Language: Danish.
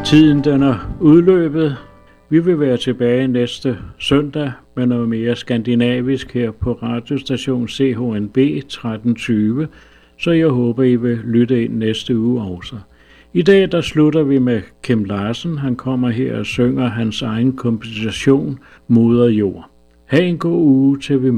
Tiden den er udløbet. Vi vil være tilbage næste søndag med noget mere skandinavisk her på radiostation CHNB 1320, så jeg håber, I vil lytte ind næste uge også. I dag der slutter vi med Kim Larsen. Han kommer her og synger hans egen komposition Moder Jord. Ha' en god uge til vi